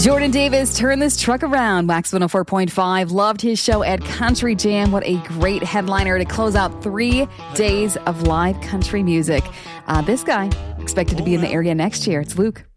Jordan Davis, Turn This Truck Around. Wax 104.5. Loved his show at Country Jam. What a great headliner to close out 3 days of live country music. This guy expected to be in the area next year. It's Luke.